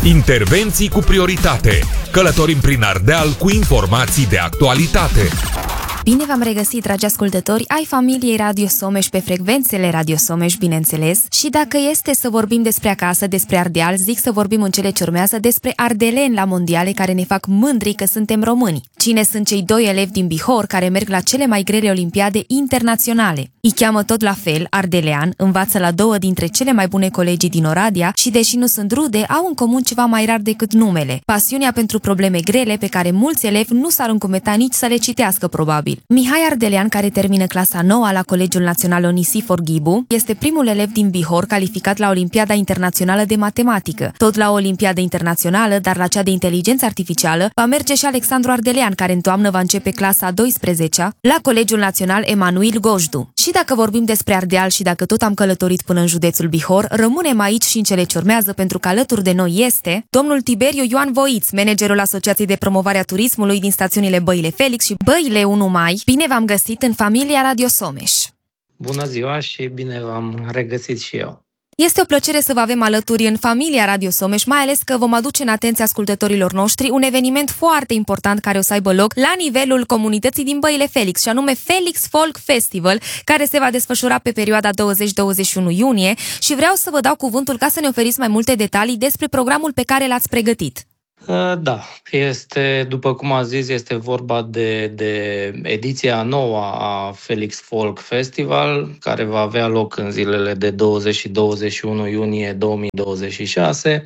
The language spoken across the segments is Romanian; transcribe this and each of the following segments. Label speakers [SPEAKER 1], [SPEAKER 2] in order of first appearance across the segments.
[SPEAKER 1] Intervenții cu prioritate. Călătorim prin Ardeal cu informații de actualitate.
[SPEAKER 2] Bine v-am regăsit, dragi ascultători ai familiei Radio Someș pe frecvențele Radio Someș, bineînțeles. Și dacă este să vorbim despre acasă, despre Ardeal, zic să vorbim în cele ce urmează despre ardeleni la mondiale care ne fac mândri că suntem români. Cine sunt cei doi elevi din Bihor care merg la cele mai grele olimpiade internaționale? Îi cheamă tot la fel, ardelean, învață la două dintre cele mai bune colegii din Oradea și, deși nu sunt rude, au în comun ceva mai rar decât numele: pasiunea pentru probleme grele pe care mulți elevi nu s-ar încumeta nici să le citească, probabil. Mihai Ardelean, care termină clasa 9 la Colegiul Național Onisifor Ghibu, este primul elev din Bihor calificat la Olimpiada Internațională de Matematică. Tot la o Olimpiadă Internațională, dar la cea de inteligență artificială, va merge și Alexandru Ardelean, care în toamnă va începe clasa 12-a la Colegiul Național Emanuil Gojdu. Și dacă vorbim despre Ardeal și dacă tot am călătorit până în județul Bihor, rămânem aici și în cele ce urmează, pentru că alături de noi este domnul Tiberiu Ioan Voiț, managerul Asociației de Promovare a Turismului din stațiunile Băile Felix și Băile 1 Mai. Bine v-am găsit în familia Radio Someș!
[SPEAKER 3] Bună ziua și bine v-am regăsit și eu!
[SPEAKER 2] Este o plăcere să vă avem alături în familia Radio Someș, mai ales că vom aduce în atenția ascultătorilor noștri un eveniment foarte important care o să aibă loc la nivelul comunității din Băile Felix, și anume Felix Folk Festival, care se va desfășura pe perioada 20-21 iunie, și vreau să vă dau cuvântul ca să ne oferiți mai multe detalii despre programul pe care l-ați pregătit.
[SPEAKER 3] Da, după cum am zis, este vorba de ediția nouă a Felix Folk Festival, care va avea loc în zilele de 20 și 21 iunie 2026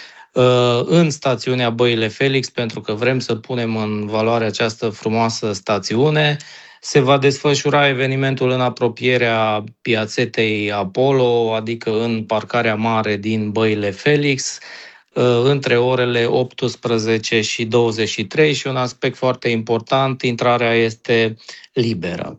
[SPEAKER 3] în stațiunea Băile Felix, pentru că vrem să punem în valoare această frumoasă stațiune. Se va desfășura evenimentul în apropierea piațetei Apollo, adică în parcarea mare din Băile Felix, între orele 18 și 23, și un aspect foarte important, intrarea este liberă.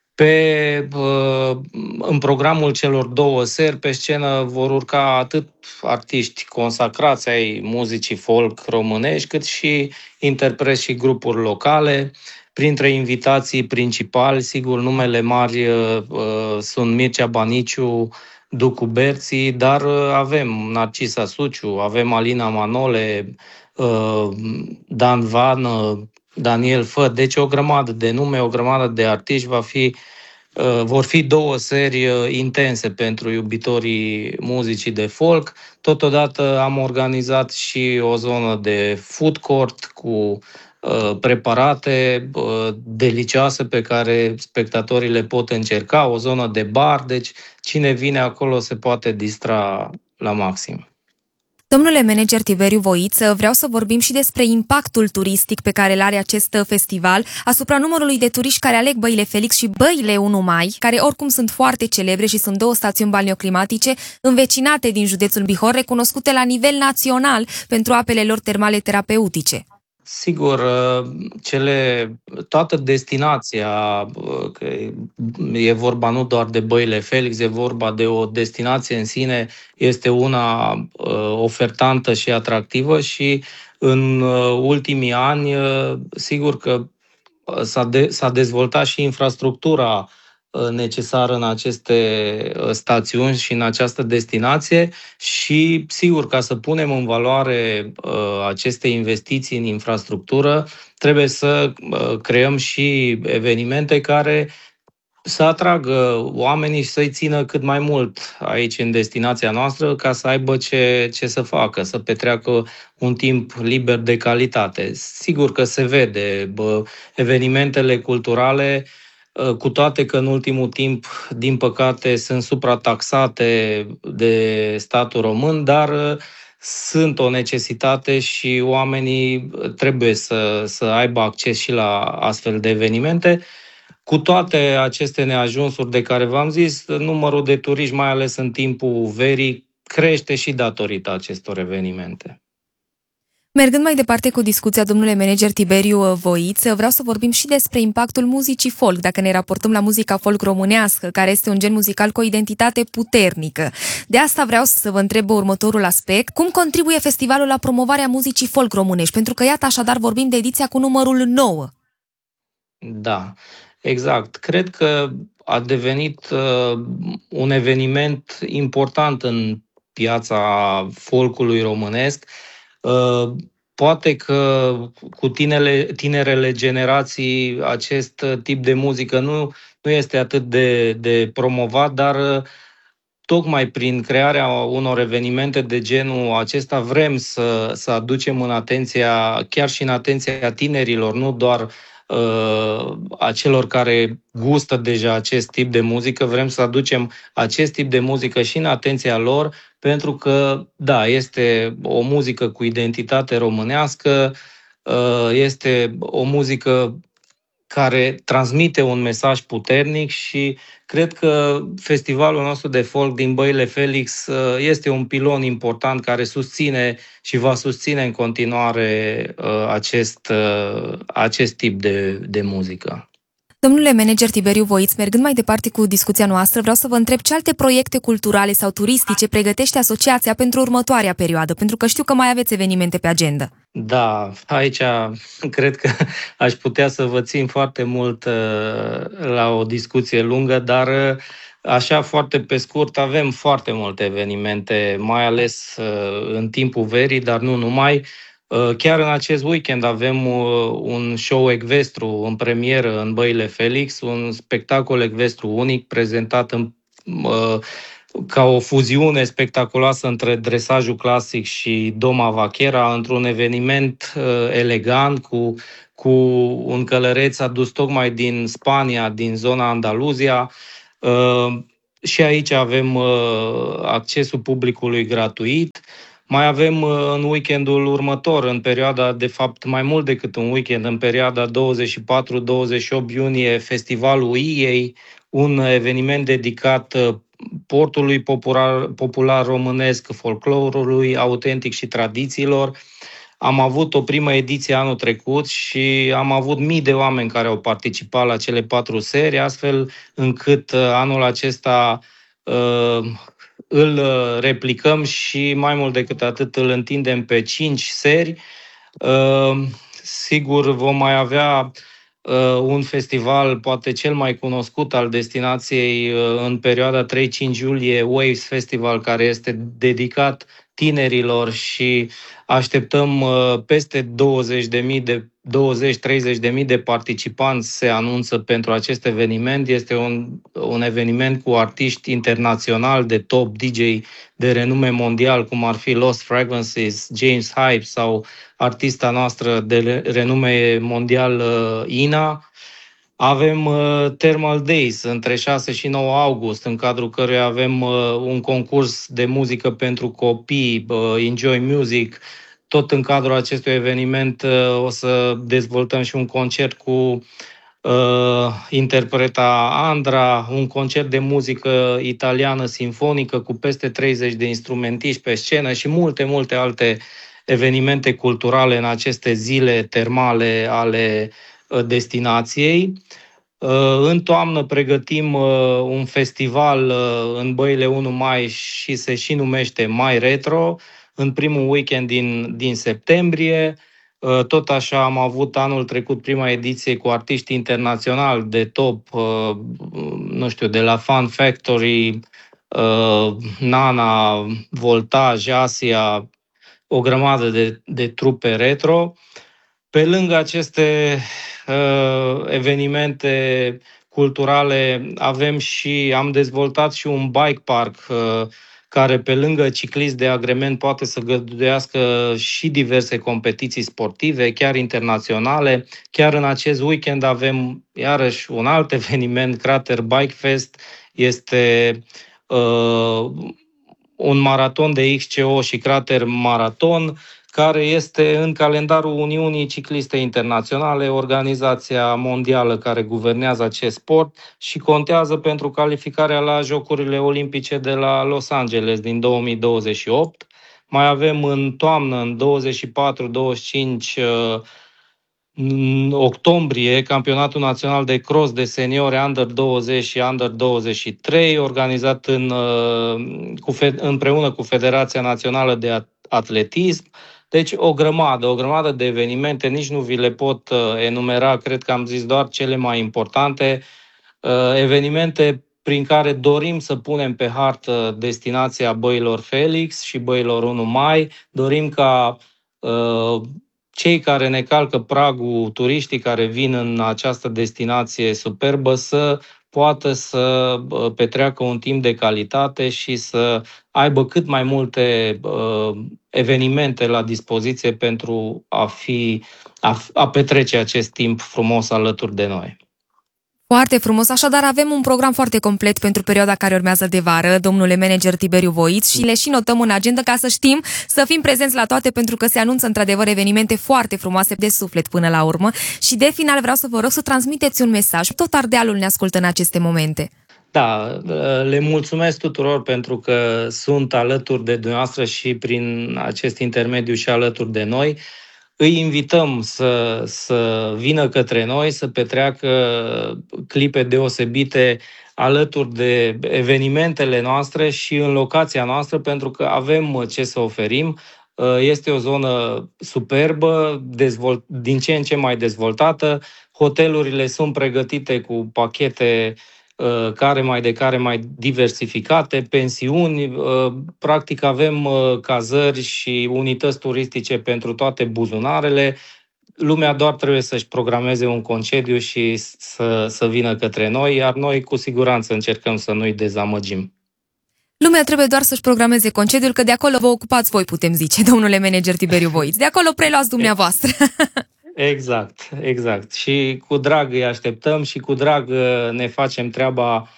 [SPEAKER 3] În programul celor două seri, pe scenă vor urca atât artiști consacrați ai muzicii folk românești, cât și interpreți și grupuri locale. Printre invitații principali, sigur, numele mari sunt Mircea Baniciu, Ducu Berții, dar avem Narcisa Suciu, avem Alina Manole, Dan Van, Daniel Fă, deci o grămadă de nume, o grămadă de artiști. Vor fi două seri intense pentru iubitorii muzicii de folk. Totodată am organizat și o zonă de food court cu preparate delicioase pe care spectatorii le pot încerca, o zonă de bar, deci cine vine acolo se poate distra la maxim.
[SPEAKER 2] Domnule manager Tiberiu Voiț, vreau să vorbim și despre impactul turistic pe care îl are acest festival asupra numărului de turiști care aleg Băile Felix și Băile 1 Mai, care oricum sunt foarte celebre și sunt două stațiuni balneoclimatice învecinate din județul Bihor, recunoscute la nivel național pentru apele lor termale terapeutice.
[SPEAKER 3] Sigur, toată destinația, că e vorba nu doar de Băile Felix, e vorba de o destinație în sine, este una ofertantă și atractivă, și în ultimii ani, sigur că s-a dezvoltat și infrastructura necesară în aceste stațiuni și în această destinație, și sigur, ca să punem în valoare aceste investiții în infrastructură, trebuie să creăm și evenimente care să atragă oamenii și să-i țină cât mai mult aici în destinația noastră, ca să aibă ce să facă, să petreacă un timp liber de calitate. Sigur că se vede evenimentele culturale, cu toate că în ultimul timp, din păcate, sunt suprataxate de statul român, dar sunt o necesitate și oamenii trebuie să aibă acces și la astfel de evenimente. Cu toate aceste neajunsuri de care v-am zis, numărul de turiști, mai ales în timpul verii, crește și datorită acestor evenimente.
[SPEAKER 2] Mergând mai departe cu discuția, domnule manager Tiberiu Voiț, vreau să vorbim și despre impactul muzicii folk, dacă ne raportăm la muzica folk românească, care este un gen muzical cu o identitate puternică. De asta vreau să vă întreb următorul aspect: cum contribuie festivalul la promovarea muzicii folk românești? Pentru că, iată, așadar, vorbim de ediția cu numărul 9.
[SPEAKER 3] Da, exact. Cred că a devenit un eveniment important în piața folcului românesc. Poate că cu tinerele generații acest tip de muzică nu este atât de promovat, dar tocmai prin crearea unor evenimente de genul acesta vrem să aducem în atenția, chiar și în atenția tinerilor, nu doar a celor care gustă deja acest tip de muzică, vrem să aducem acest tip de muzică și în atenția lor, pentru că, da, este o muzică cu identitate românească, este o muzică care transmite un mesaj puternic și cred că festivalul nostru de folk din Băile Felix este un pilon important care susține și va susține în continuare acest tip de muzică.
[SPEAKER 2] Domnule manager Tiberiu Voiț, mergând mai departe cu discuția noastră, vreau să vă întreb ce alte proiecte culturale sau turistice pregătește asociația pentru următoarea perioadă, pentru că știu că mai aveți evenimente pe agenda.
[SPEAKER 3] Da, aici cred că aș putea să vă țin foarte mult la o discuție lungă, dar așa foarte pe scurt avem foarte multe evenimente, mai ales în timpul verii, dar nu numai. Chiar în acest weekend avem un show ecvestru în premieră în Băile Felix, un spectacol ecvestru unic prezentat ca o fuziune spectaculoasă între dresajul clasic și doma vaquera, într-un eveniment elegant cu un călăreț adus tocmai din Spania, din zona Andaluzia. Și aici avem accesul publicului gratuit. Mai avem în weekendul următor, în perioada, de fapt mai mult decât un weekend, în perioada 24-28 iunie, festivalul IEI, un eveniment dedicat portului popular românesc, folclorului autentic și tradițiilor. Am avut o primă ediție anul trecut și am avut mii de oameni care au participat la cele 4 serii, astfel încât anul acesta îl replicăm și mai mult decât atât îl întindem pe 5 seri. Sigur, vom mai avea un festival, poate cel mai cunoscut al destinației în perioada 3-5 iulie, Waves Festival, care este dedicat tinerilor și așteptăm peste 20-30.000 de participanți se anunță pentru acest eveniment. Este un eveniment cu artiști internaționali de top, DJ de renume mondial, cum ar fi Lost Fragrances, James Hype sau artista noastră de renume mondial Ina. Avem Thermal Days între 6 și 9 august, în cadrul căruia avem un concurs de muzică pentru copii, Enjoy Music. Tot în cadrul acestui eveniment o să dezvoltăm și un concert cu interpreta Andra, un concert de muzică italiană sinfonică cu peste 30 de instrumentiști pe scenă și multe, multe alte evenimente culturale în aceste zile termale ale destinației. În toamnă pregătim un festival în Băile 1 Mai și se și numește Mai Retro, în primul weekend din septembrie. Tot așa am avut anul trecut prima ediție cu artiști internaționali de top, nu știu, de la Fun Factory, Nana, Voltage, Asia, o grămadă de trupe retro. Pe lângă aceste evenimente culturale am dezvoltat și un bike park care pe lângă ciclist de agrement poate să găduiască și diverse competiții sportive, chiar internaționale. Chiar în acest weekend avem iarăși un alt eveniment, Crater Bike Fest. Este un maraton de XCO și Crater Maraton, care este în calendarul Uniunii Cicliste Internaționale, organizația mondială care guvernează acest sport și contează pentru calificarea la Jocurile Olimpice de la Los Angeles din 2028. Mai avem în toamnă, în 24-25 octombrie, Campionatul Național de Cross de Seniori Under 20 și Under 23, organizat împreună cu Federația Națională de Atletism. Deci o grămadă de evenimente, nici nu vi le pot enumera, cred că am zis doar cele mai importante, evenimente prin care dorim să punem pe hartă destinația Băilor Felix și Băilor 1 Mai, dorim ca cei care ne calcă pragul, turiștii care vin în această destinație superbă, să poată să petreacă un timp de calitate și să aibă cât mai multe evenimente la dispoziție pentru a petrece acest timp frumos alături de noi.
[SPEAKER 2] Foarte frumos, așadar avem un program foarte complet pentru perioada care urmează de vară, domnule manager Tiberiu Voiț, și le și notăm în agenda ca să știm, să fim prezenți la toate, pentru că se anunță într-adevăr evenimente foarte frumoase de suflet până la urmă. Și de final vreau să vă rog să transmiteți un mesaj. Tot Ardealul ne ascultă în aceste momente.
[SPEAKER 3] Da, le mulțumesc tuturor pentru că sunt alături de dumneavoastră și prin acest intermediu și alături de noi. Îi invităm să vină către noi, să petreacă clipe deosebite alături de evenimentele noastre și în locația noastră, pentru că avem ce să oferim. Este o zonă superbă, din ce în ce mai dezvoltată. Hotelurile sunt pregătite cu pachete care mai diversificate, pensiuni, practic avem cazări și unități turistice pentru toate buzunarele. Lumea doar trebuie să-și programeze un concediu și să vină către noi, iar noi cu siguranță încercăm să nu-i dezamăgim.
[SPEAKER 2] Lumea trebuie doar să-și programeze concediul, că de acolo vă ocupați voi, putem zice, domnule manager Tiberiu Voiț. De acolo preluați dumneavoastră.
[SPEAKER 3] Exact. Și cu drag îi așteptăm și cu drag ne facem treaba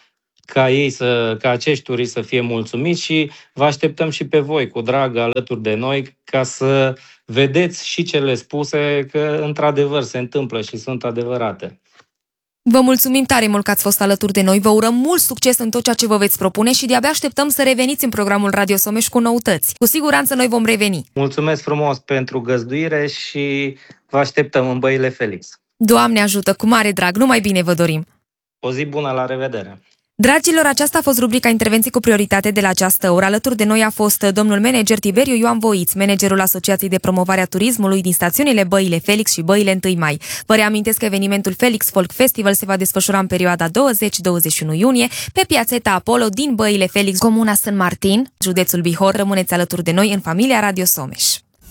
[SPEAKER 3] ca acești turiști să fie mulțumiți și vă așteptăm și pe voi cu drag alături de noi ca să vedeți și cele spuse că într-adevăr se întâmplă și sunt adevărate.
[SPEAKER 2] Vă mulțumim tare mult că ați fost alături de noi, vă urăm mult succes în tot ceea ce vă veți propune și de-abia așteptăm să reveniți în programul Radio Someș cu noutăți. Cu siguranță noi vom reveni.
[SPEAKER 3] Mulțumesc frumos pentru găzduire și vă așteptăm în Băile Felix.
[SPEAKER 2] Doamne ajută, cu mare drag, numai bine vă dorim.
[SPEAKER 3] O zi bună, la revedere!
[SPEAKER 2] Dragilor, aceasta a fost rubrica Intervenții cu prioritate de la această oră. Alături de noi a fost domnul manager Tiberiu Ioan Voiț, managerul Asociației de Promovare a Turismului din stațiunile Băile Felix și Băile 1 Mai. Vă reamintesc că evenimentul Felix Folk Festival se va desfășura în perioada 20-21 iunie pe piațeta Apollo din Băile Felix, comuna San Martin, județul Bihor. Rămâneți alături de noi în familia Radio Someș.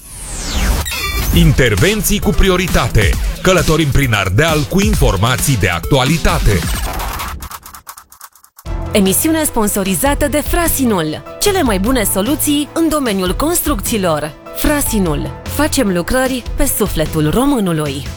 [SPEAKER 1] Intervenții cu prioritate. Călătorim prin Ardeal cu informații de actualitate.
[SPEAKER 4] Emisiune sponsorizată de Frasinul. Cele mai bune soluții în domeniul construcțiilor. Frasinul. Facem lucrări pe sufletul românului.